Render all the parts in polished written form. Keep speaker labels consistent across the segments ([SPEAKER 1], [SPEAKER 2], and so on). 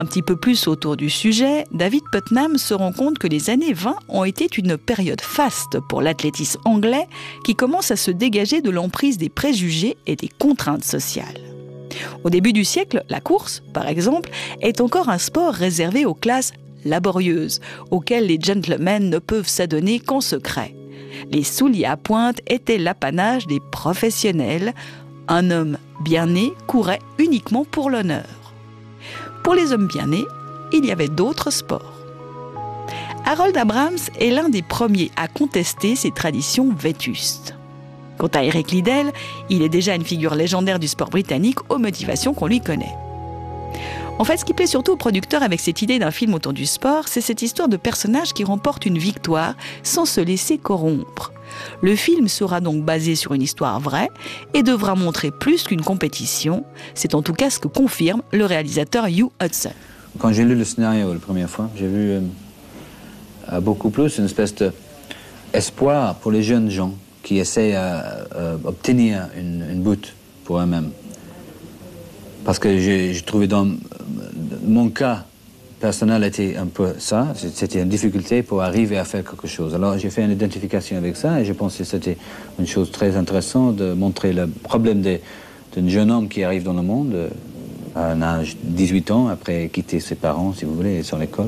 [SPEAKER 1] Un petit peu plus autour du sujet, David Putnam se rend compte que les années 20 ont été une période faste pour l'athlétisme anglais qui commence à se dégager de l'emprise des préjugés et des contraintes sociales. Au début du siècle, la course, par exemple, est encore un sport réservé aux classes laborieuses, auxquelles les gentlemen ne peuvent s'adonner qu'en secret. Les souliers à pointe étaient l'apanage des professionnels. Un homme bien né courait uniquement pour l'honneur. Pour les hommes bien nés, il y avait d'autres sports. Harold Abrahams est l'un des premiers à contester ces traditions vétustes. Quant à Eric Liddell, il est déjà une figure légendaire du sport britannique aux motivations qu'on lui connaît. En fait, ce qui plaît surtout aux producteurs avec cette idée d'un film autour du sport, c'est cette histoire de personnages qui remportent une victoire sans se laisser corrompre. Le film sera donc basé sur une histoire vraie et devra montrer plus qu'une compétition. C'est en tout cas ce que confirme le réalisateur Hugh Hudson.
[SPEAKER 2] Quand j'ai lu le scénario la première fois, j'ai vu beaucoup plus une espèce d'espoir pour les jeunes gens qui essaient d'obtenir une but pour eux-mêmes. Parce que j'ai trouvé dans mon cas personnel était un peu ça, c'était une difficulté pour arriver à faire quelque chose. Alors j'ai fait une identification avec ça et je pensais que c'était une chose très intéressante de montrer le problème d'un jeune homme qui arrive dans le monde à un âge de 18 ans, après quitter ses parents, si vous voulez, et son école.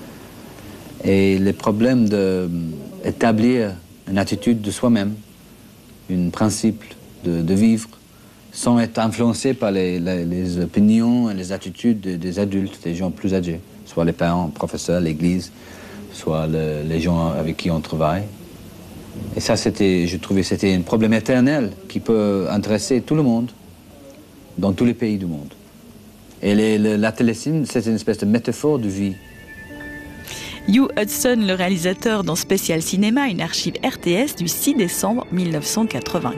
[SPEAKER 2] Et le problème d'établir une attitude de soi-même, un principe de vivre, sans être influencé par les opinions et les attitudes des adultes, des gens plus âgés, soit les parents, professeurs, l'église, soit les gens avec qui on travaille. Et ça, je trouvais que c'était un problème éternel qui peut intéresser tout le monde, dans tous les pays du monde. Et l'athlétisme, c'est une espèce de métaphore de vie.
[SPEAKER 1] Hugh Hudson, le réalisateur dans Spécial Cinéma, une archive RTS du 6 décembre 1980.